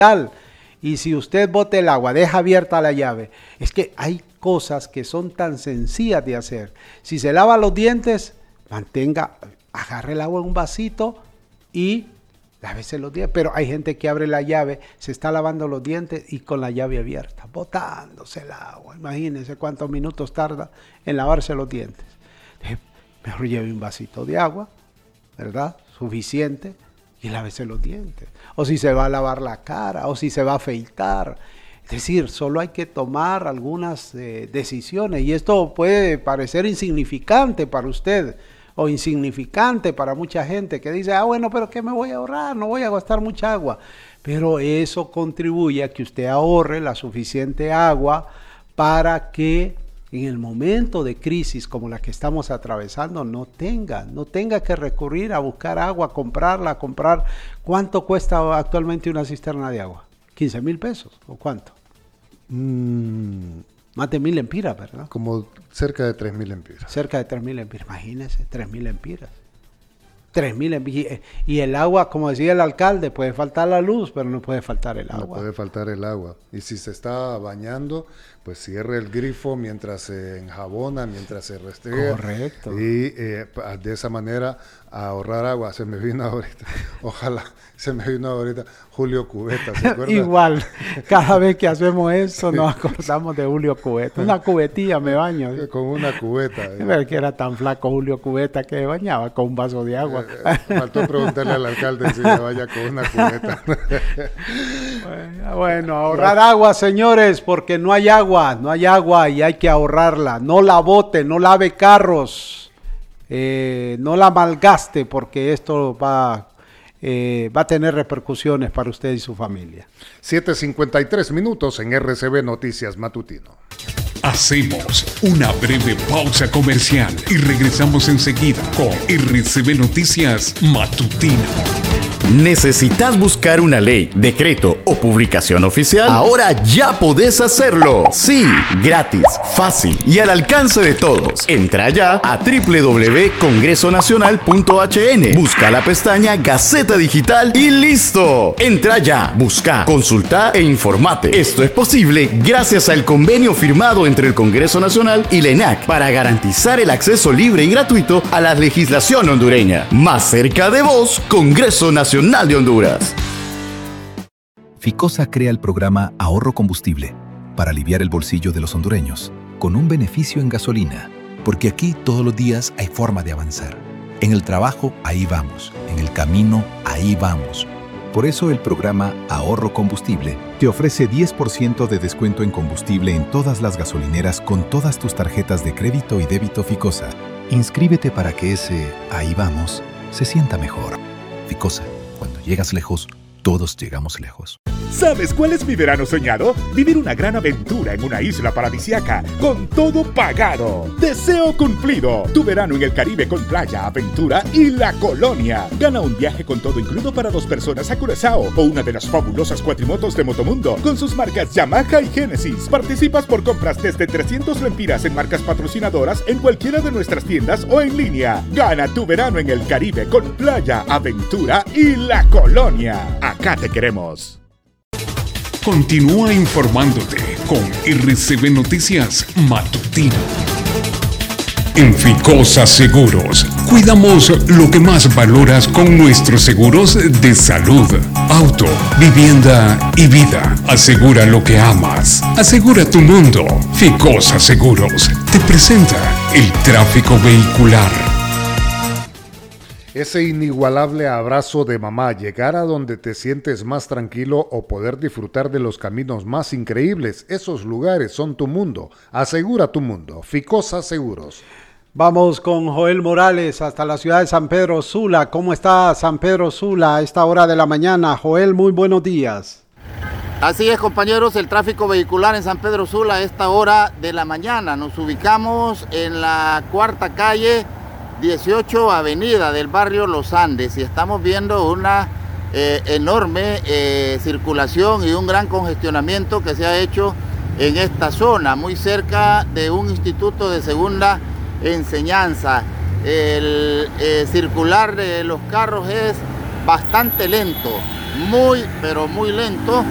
Y si usted bota el agua, deja abierta la llave. Es que hay cosas que son tan sencillas de hacer. Si se lava los dientes, agarre el agua en un vasito y lávese los dientes. Pero hay gente que abre la llave, se está lavando los dientes y con la llave abierta, botándose el agua. Imagínense cuántos minutos tarda en lavarse los dientes. Mejor lleve un vasito de agua, ¿verdad? Suficiente. Y lávese los dientes. O si se va a lavar la cara, o si se va a afeitar. Es decir, solo hay que tomar algunas decisiones. Y esto puede parecer insignificante para usted, o insignificante para mucha gente que dice, bueno, pero ¿qué me voy a ahorrar? No voy a gastar mucha agua. Pero eso contribuye a que usted ahorre la suficiente agua para que en el momento de crisis como la que estamos atravesando no tenga que recurrir a buscar agua, comprar. ¿Cuánto cuesta actualmente una cisterna de agua? 15,000 pesos, ¿o cuánto? Más de 1,000 lempiras, ¿verdad? Como cerca de 3,000 lempiras. Cerca de 3,000 lempiras, imagínense, 3,000 lempiras. 3,000 lempiras. Y el agua, como decía el alcalde, puede faltar la luz, pero no puede faltar el agua. No puede faltar el agua. Y si se está bañando, pues cierre el grifo mientras se enjabona, mientras se restriega. Correcto. Y de esa manera ahorrar agua. Se me vino ahorita Julio Cubeta, ¿se acuerda? Igual, cada vez que hacemos eso nos acordamos de Julio Cubeta. Una cubetilla me baño. Con una cubeta. Ver que era tan flaco Julio Cubeta que bañaba con un vaso de agua. Faltó preguntarle al alcalde si se vaya con una cubeta. Bueno, ahorrar agua, señores, porque no hay agua y hay que ahorrarla. No la bote, no lave carros, no la malgaste, porque esto va a tener repercusiones para usted y su familia. 7:53 minutos en RCB Noticias Matutino. Hacemos una breve pausa comercial y regresamos enseguida con RCB Noticias Matutino. ¿Necesitas buscar una ley, decreto o publicación oficial? Ahora ya podés hacerlo. Sí, gratis, fácil y al alcance de todos. Entra ya a www.congresonacional.hn. Busca la pestaña Gaceta Digital y ¡listo! Entra ya, busca, consulta e informate. Esto es posible gracias al convenio firmado entre el Congreso Nacional y la ENAC para garantizar el acceso libre y gratuito a la legislación hondureña. Más cerca de vos, Congreso Nacional de Honduras. Ficosa crea el programa Ahorro Combustible para aliviar el bolsillo de los hondureños, con un beneficio en gasolina, porque aquí todos los días hay forma de avanzar. En el trabajo, ahí vamos. En el camino, ahí vamos. Por eso el programa Ahorro Combustible te ofrece 10% de descuento en combustible en todas las gasolineras con todas tus tarjetas de crédito y débito Ficosa. Inscríbete para que ese ahí vamos se sienta mejor. Ficosa, cuando llegas lejos, todos llegamos lejos. ¿Sabes cuál es mi verano soñado? Vivir una gran aventura en una isla paradisíaca, con todo pagado. Deseo cumplido. Tu verano en el Caribe con playa, aventura y La Colonia. Gana un viaje con todo incluido para 2 personas a Curazao o una de las fabulosas cuatrimotos de Motomundo con sus marcas Yamaha y Genesis. Participas por compras desde 300 lempiras en marcas patrocinadoras en cualquiera de nuestras tiendas o en línea. Gana tu verano en el Caribe con playa, aventura y La Colonia. Acá te queremos. Continúa informándote con RCB Noticias Matutino. En Ficosa Seguros, cuidamos lo que más valoras con nuestros seguros de salud, auto, vivienda y vida. Asegura lo que amas. Asegura tu mundo. Ficosa Seguros te presenta el tráfico vehicular. Ese inigualable abrazo de mamá, llegar a donde te sientes más tranquilo o poder disfrutar de los caminos más increíbles, esos lugares son tu mundo. Asegura tu mundo. Ficosa Seguros. Vamos con Joel Morales hasta la ciudad de San Pedro Sula. ¿Cómo está San Pedro Sula a esta hora de la mañana? Joel, muy buenos días. Así es, compañeros, el tráfico vehicular en San Pedro Sula a esta hora de la mañana. Nos ubicamos en la 4ª calle 18 avenida del barrio Los Andes y estamos viendo una enorme circulación y un gran congestionamiento que se ha hecho en esta zona, muy cerca de un instituto de segunda enseñanza. El circular de los carros es bastante lento, muy pero muy lento.